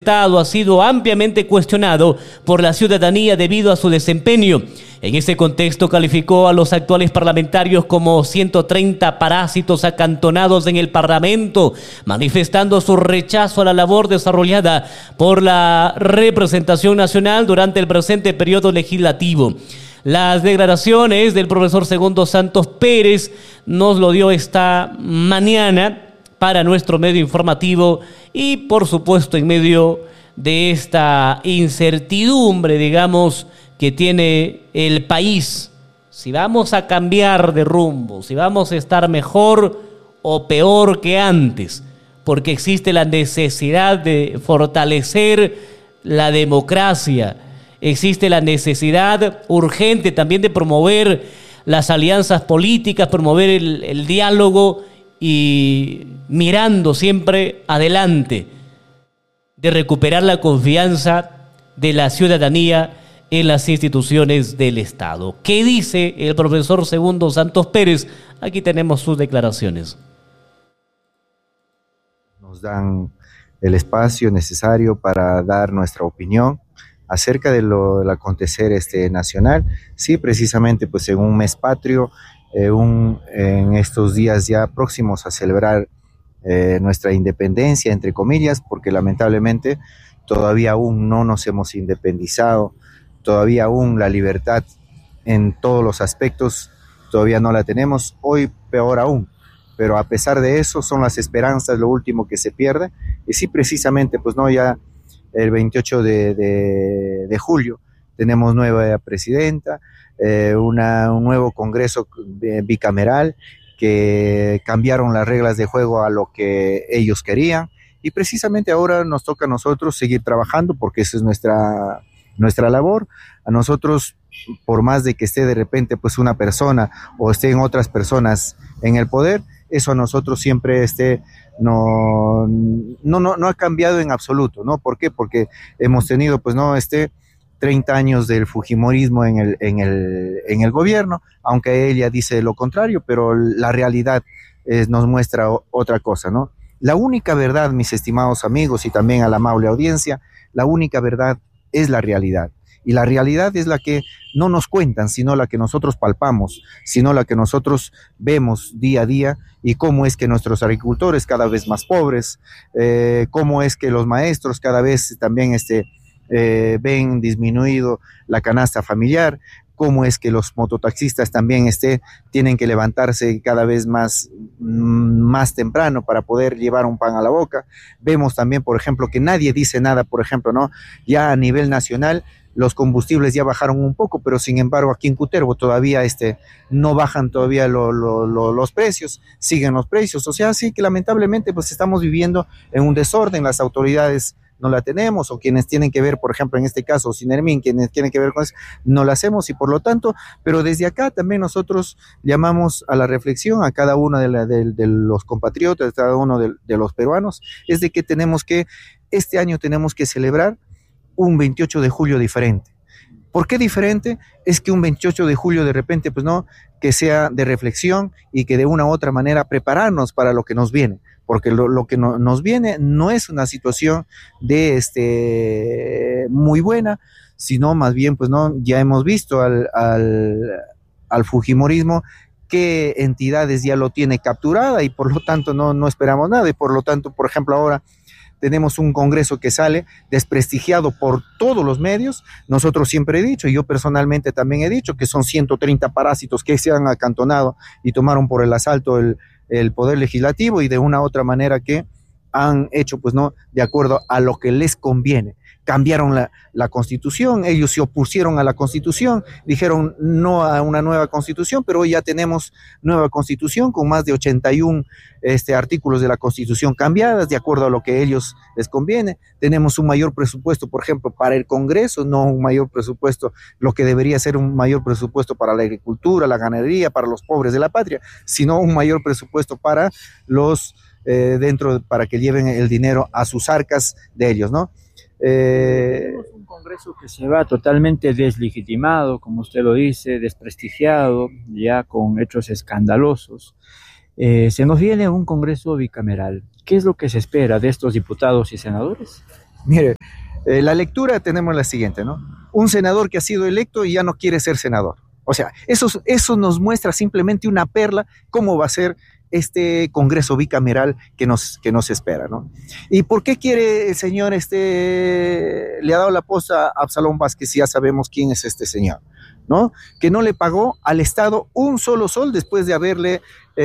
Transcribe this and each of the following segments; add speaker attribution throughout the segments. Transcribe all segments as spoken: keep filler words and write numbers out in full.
Speaker 1: Estado ha sido ampliamente cuestionado por la ciudadanía debido a su desempeño. En ese contexto calificó a los actuales parlamentarios como ciento treinta parásitos acantonados en el Parlamento, manifestando su rechazo a la labor desarrollada por la representación nacional durante el presente periodo legislativo. Las declaraciones del profesor Segundo Santos Pérez nos lo dio esta mañana para nuestro medio informativo y, por supuesto, en medio de esta incertidumbre, digamos, que tiene el país, si vamos a cambiar de rumbo, si vamos a estar mejor o peor que antes, porque existe la necesidad de fortalecer la democracia, existe la necesidad urgente también de promover las alianzas políticas, promover el, el diálogo y mirando siempre adelante, de recuperar la confianza de la ciudadanía en las instituciones del Estado. ¿Qué dice el profesor Segundo Santos Pérez? Aquí tenemos sus declaraciones.
Speaker 2: Nos dan el espacio necesario para dar nuestra opinión acerca de lo del acontecer este nacional. Sí, precisamente pues en un mes patrio, eh, un, en estos días ya próximos a celebrar eh, nuestra independencia, entre comillas, porque lamentablemente todavía aún no nos hemos independizado, todavía aún la libertad en todos los aspectos todavía no la tenemos, hoy peor aún, pero a pesar de eso son las esperanzas lo último que se pierde, y sí, precisamente pues no, ya el veintiocho de, de, de julio tenemos nueva presidenta, eh, una, un nuevo congreso bicameral que cambiaron las reglas de juego a lo que ellos querían, y precisamente ahora nos toca a nosotros seguir trabajando porque esa es nuestra, nuestra labor. A nosotros, por más de que esté de repente pues una persona o estén otras personas en el poder, eso a nosotros siempre esté, no, no, no, no ha cambiado en absoluto, ¿no? ¿Por qué? Porque hemos tenido pues no este treinta años del fujimorismo en el, en el, en el gobierno, aunque ella dice lo contrario, pero la realidad eh, nos muestra o, otra cosa, ¿no? La única verdad, mis estimados amigos y también a la amable audiencia, la única verdad es la realidad. Y la realidad es la que no nos cuentan, sino la que nosotros palpamos, sino la que nosotros vemos día a día, y cómo es que nuestros agricultores cada vez más pobres, eh, cómo es que los maestros cada vez también este, eh, ven disminuido la canasta familiar, cómo es que los mototaxistas también este, tienen que levantarse cada vez más, más temprano para poder llevar un pan a la boca. Vemos también, por ejemplo, que nadie dice nada, por ejemplo, ¿no? Ya a nivel nacional, los combustibles ya bajaron un poco, pero sin embargo aquí en Cutervo todavía este, no bajan todavía lo, lo, lo, los precios, siguen los precios, o sea, sí que lamentablemente pues estamos viviendo en un desorden, las autoridades no la tenemos, o quienes tienen que ver, por ejemplo, en este caso, Sinermin, quienes tienen que ver con eso, no la hacemos, y por lo tanto, pero desde acá también nosotros llamamos a la reflexión a cada uno de, la, de, de los compatriotas, cada uno de, de los peruanos, es de que tenemos que, este año tenemos que celebrar un veintiocho de julio diferente. ¿Por qué diferente? Es que un veintiocho de julio de repente, pues no, que sea de reflexión y que de una u otra manera prepararnos para lo que nos viene, porque lo, lo que no, nos viene no es una situación de este muy buena, sino más bien, pues no, ya hemos visto al, al, al fujimorismo qué entidades ya lo tiene capturada y por lo tanto no, no esperamos nada, y por lo tanto, por ejemplo, ahora tenemos un Congreso que sale desprestigiado por todos los medios. Nosotros siempre he dicho, y yo personalmente también he dicho, que son ciento treinta parásitos que se han acantonado y tomaron por el asalto el, el Poder Legislativo, y de una u otra manera que han hecho, pues no, de acuerdo a lo que les conviene. Cambiaron la, la Constitución, ellos se opusieron a la Constitución, dijeron no a una nueva Constitución, pero hoy ya tenemos nueva Constitución con más de ochenta y uno este, artículos de la Constitución cambiadas de acuerdo a lo que a ellos les conviene. Tenemos un mayor presupuesto, por ejemplo, para el Congreso, no un mayor presupuesto, lo que debería ser un mayor presupuesto para la agricultura, la ganadería, para los pobres de la patria, sino un mayor presupuesto para los, eh, dentro, para que lleven el dinero a sus arcas de ellos, ¿no?
Speaker 3: Eh, Tenemos un Congreso que se va totalmente deslegitimado, como usted lo dice, desprestigiado, ya con hechos escandalosos. Eh, se nos viene un Congreso bicameral. ¿Qué es lo que se espera de estos diputados y senadores?
Speaker 2: Mire, eh, la lectura tenemos la siguiente, ¿no? Un senador que ha sido electo y ya no quiere ser senador. O sea, eso, eso nos muestra simplemente una perla, cómo va a ser este Congreso bicameral que nos, que nos espera, ¿no? ¿Y por qué quiere el señor, este, le ha dado la posta a Absalón Vázquez si ya sabemos quién es este señor, ¿no? Que no le pagó al Estado un solo sol después de haberle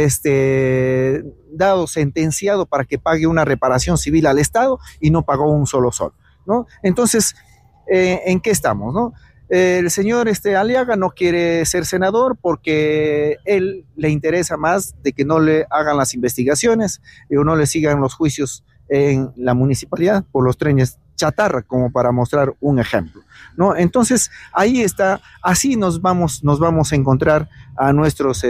Speaker 2: este, dado, sentenciado para que pague una reparación civil al Estado y no pagó un solo sol, ¿no? Entonces, eh, ¿en qué estamos, no? El señor este, Aliaga no quiere ser senador porque él le interesa más de que no le hagan las investigaciones o no le sigan los juicios en la municipalidad por los trenes chatarra, como para mostrar un ejemplo, ¿no? Entonces, ahí está, así nos vamos, nos vamos a encontrar a nuestros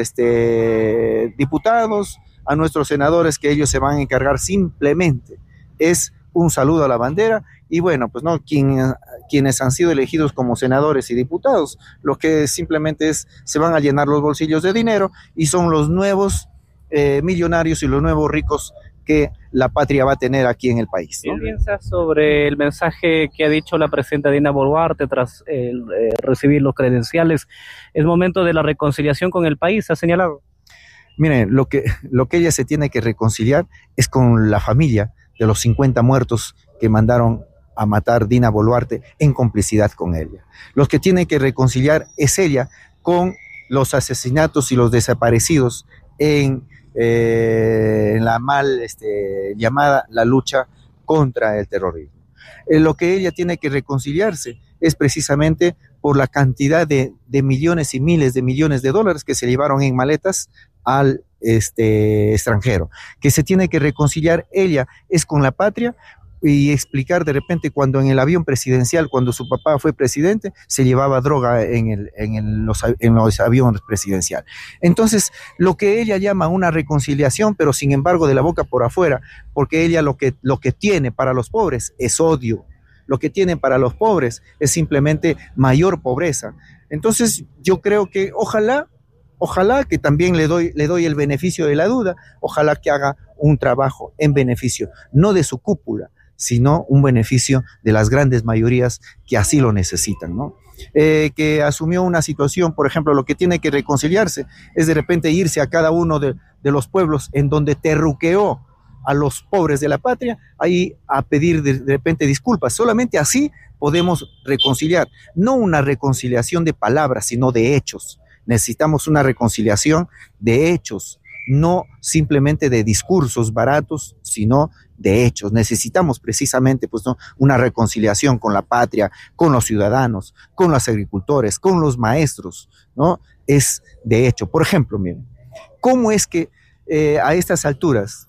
Speaker 2: este, diputados, a nuestros senadores, que ellos se van a encargar simplemente, es un saludo a la bandera, y bueno, pues no, quien, quienes han sido elegidos como senadores y diputados, lo que simplemente es, se van a llenar los bolsillos de dinero, y son los nuevos eh, millonarios y los nuevos ricos que la patria va a tener aquí en el país, ¿no?
Speaker 1: ¿Qué piensas sobre el mensaje que ha dicho la presidenta Dina Boluarte tras eh, eh, recibir los credenciales? ¿Es momento de la reconciliación con el país, ha señalado?
Speaker 2: Miren, lo que, lo que ella se tiene que reconciliar es con la familia de los cincuenta muertos que mandaron a matar Dina Boluarte en complicidad con ella. Los que tiene que reconciliar es ella con los asesinatos y los desaparecidos en Eh, en la mal este, llamada la lucha contra el terrorismo. Eh, lo que ella tiene que reconciliarse es precisamente por la cantidad de, de millones y miles de millones de dólares que se llevaron en maletas al este, extranjero. Que se tiene que reconciliar ella es con la patria, y explicar de repente cuando en el avión presidencial, cuando su papá fue presidente, se llevaba droga en, el, en, el, los, en los aviones presidenciales. Entonces, lo que ella llama una reconciliación, pero sin embargo de la boca por afuera, porque ella lo que, lo que tiene para los pobres es odio, lo que tiene para los pobres es simplemente mayor pobreza. Entonces, yo creo que ojalá, ojalá que también le doy, le doy el beneficio de la duda, ojalá que haga un trabajo en beneficio, no de su cúpula, sino un beneficio de las grandes mayorías que así lo necesitan, ¿no? Eh, que asumió una situación, por ejemplo, lo que tiene que reconciliarse es de repente irse a cada uno de, de los pueblos en donde terruqueó a los pobres de la patria, ahí a pedir de, de repente disculpas. Solamente así podemos reconciliar, no una reconciliación de palabras, sino de hechos. Necesitamos una reconciliación de hechos, no simplemente de discursos baratos, sino de hechos. Necesitamos precisamente pues, ¿no? una reconciliación con la patria, con los ciudadanos, con los agricultores, con los maestros, ¿no? Es de hecho. Por ejemplo, miren, ¿cómo es que eh, a estas alturas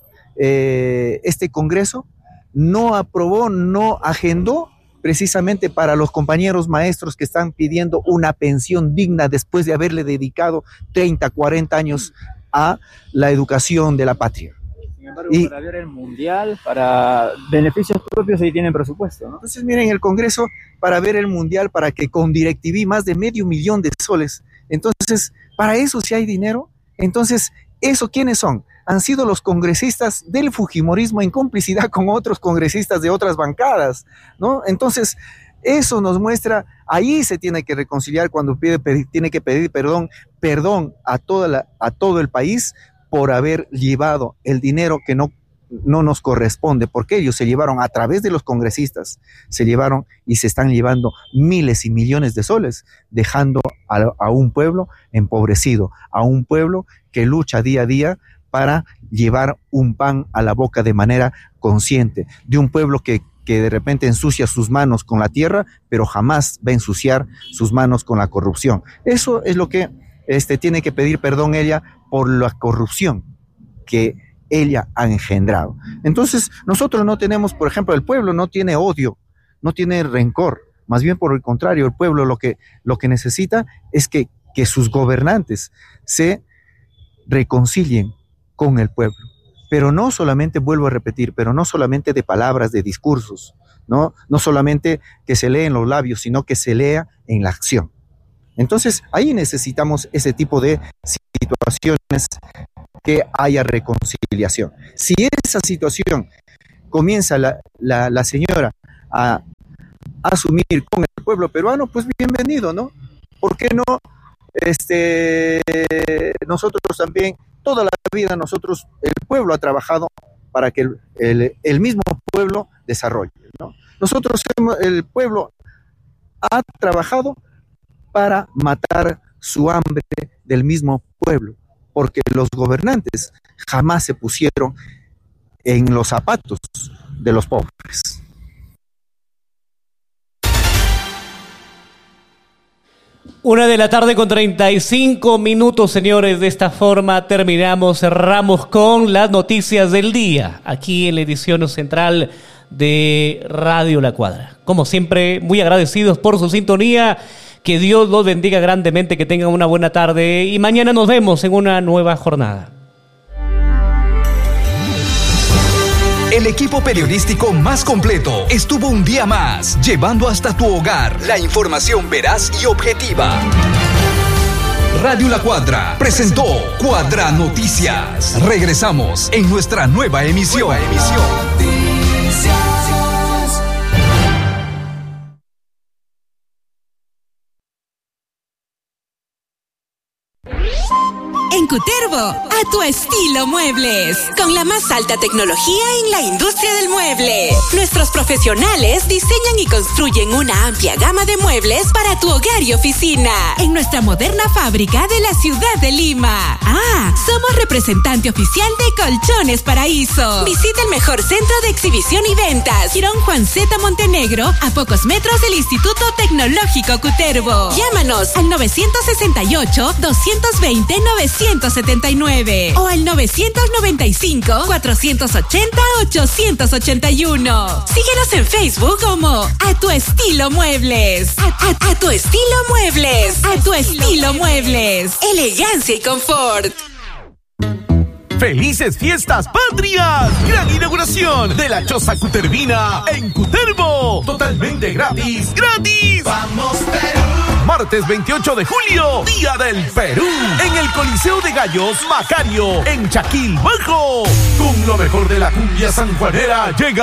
Speaker 2: eh, este Congreso no aprobó, no agendó precisamente para los compañeros maestros que están pidiendo una pensión digna después de haberle dedicado treinta, cuarenta años a la educación de la patria?
Speaker 3: Sin embargo, y, para ver el mundial, para beneficios propios, ahí tienen presupuesto, ¿no?
Speaker 2: Entonces, miren, el Congreso, para ver el mundial, para que con DirecTV más de medio millón de soles, entonces, para eso sí hay dinero. Entonces, ¿eso quiénes son? Han sido los congresistas del fujimorismo en complicidad con otros congresistas de otras bancadas, ¿no? Entonces, eso nos muestra, ahí se tiene que reconciliar cuando pide, pedir, tiene que pedir perdón, perdón a, toda la, a todo el país por haber llevado el dinero que no, no nos corresponde, porque ellos se llevaron a través de los congresistas, se llevaron y se están llevando miles y millones de soles, dejando a, a un pueblo empobrecido, a un pueblo que lucha día a día para llevar un pan a la boca de manera consciente, de un pueblo que que de repente ensucia sus manos con la tierra, pero jamás va a ensuciar sus manos con la corrupción. Eso es lo que este, tiene que pedir perdón ella por la corrupción que ella ha engendrado. Entonces, nosotros no tenemos, por ejemplo, el pueblo no tiene odio, no tiene rencor, más bien por el contrario, el pueblo lo que, lo que necesita es que, que sus gobernantes se reconcilien con el pueblo. Pero no solamente, vuelvo a repetir, pero no solamente de palabras, de discursos, ¿no? No solamente que se lee en los labios, sino que se lea en la acción. Entonces, ahí necesitamos ese tipo de situaciones que haya reconciliación. Si esa situación comienza la, la, la señora a asumir con el pueblo peruano, pues bienvenido, ¿no? ¿Por qué no? Este, nosotros también, toda la vida nosotros, el pueblo ha trabajado para que el, el, el mismo pueblo desarrolle, ¿no? Nosotros, el pueblo ha trabajado para matar su hambre del mismo pueblo, porque los gobernantes jamás se pusieron en los zapatos de los pobres.
Speaker 1: Una de la tarde con treinta y cinco minutos, señores. De esta forma terminamos, cerramos con las noticias del día, aquí en la edición central de Radio La Cuadra. Como siempre, muy agradecidos por su sintonía. Que Dios los bendiga grandemente, que tengan una buena tarde y mañana nos vemos en una nueva jornada.
Speaker 4: El equipo periodístico más completo estuvo un día más, llevando hasta tu hogar la información veraz y objetiva. Radio La Cuadra presentó Cuadra Noticias. Regresamos en nuestra nueva emisión. Nueva emisión.
Speaker 5: En Cutervo, a tu estilo muebles, con la más alta tecnología en la industria del mueble. Nuestros profesionales diseñan y construyen una amplia gama de muebles para tu hogar y oficina, en nuestra moderna fábrica de la ciudad de Lima. Ah, somos representante oficial de Colchones Paraíso. Visita el mejor centro de exhibición y ventas, Girón Juan Z Montenegro, a pocos metros del Instituto Tecnológico Cutervo. Llámanos al nueve seis ocho, dos dos cero, nueve siete nueve o al nueve nueve cinco, cuatro ocho cero, ocho ocho uno. Síguenos en Facebook como A Tu Estilo Muebles. A, a, a Tu Estilo Muebles. A Tu Estilo Muebles. Elegancia y confort.
Speaker 6: ¡Felices fiestas patrias! ¡Gran inauguración de la Choza Cutervina en Cutervo! ¡Totalmente gratis! ¡Gratis! ¡Vamos, Perú! Martes veintiocho de julio, Día del Perú, en el Coliseo de Gallos Macario, en Chaquil Bajo. Con lo mejor de la cumbia sanjuanera llega